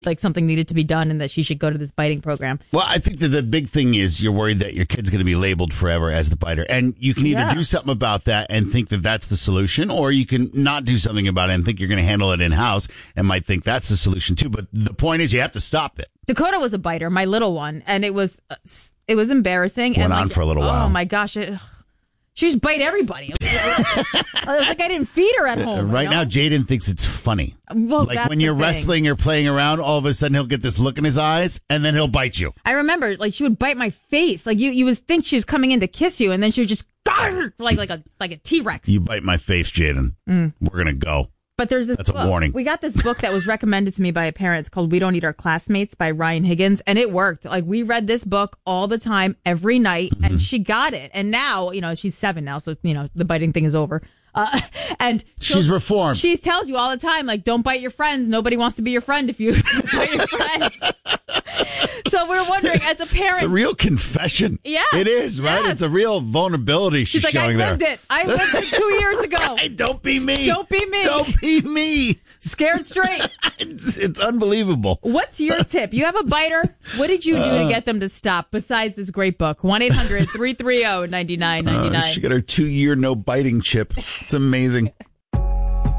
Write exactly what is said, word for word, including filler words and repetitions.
like something needed to be done and that she should go to this biting program. Well, I think that the big thing is you're worried that your kid's going to be labeled forever as the biter. And you can either Yeah. do something about that and think that that's the solution, or you can not do something about it and think you're going to handle it in-house and might think that's the solution too. But the point is you have to stop it. Dakota was a biter, my little one, and it was uh, it was embarrassing. Went and on like, for a little while. Oh my gosh. It, she just bite everybody. It was like I didn't feed her at home. Right you know? now, Jaden thinks it's funny. Well, like that's when the you're thing. wrestling or playing around, all of a sudden he'll get this look in his eyes and then he'll bite you. I remember, like, she would bite my face. Like, you, you would think she was coming in to kiss you, and then she would just, like, like a like a T-Rex. You bite my face, Jaden. Mm. We're going to go. But there's this That's a book. warning. We got this book that was recommended to me by a parent. It's called We Don't Eat Our Classmates by Ryan Higgins, and it worked. Like, we read this book all the time, every night, mm-hmm. and she got it. And now, you know, she's seven now, so, you know, the biting thing is over. Uh, and she's reformed. She tells you all the time, like, don't bite your friends. Nobody wants to be your friend if you bite your friends. So we're wondering, as a parent, it's a real confession. Yeah, it is, right? Yes. It's a real vulnerability she's, she's like, showing I lived there. it. I lived it two years ago. Hey, don't be me. Don't be me. Don't be me. Scared straight. it's, it's unbelievable. What's your tip? You have a biter. What did you do to get them to stop besides this great book? one eight hundred three three zero nine nine nine nine. Uh, she got her two-year no biting chip. It's amazing.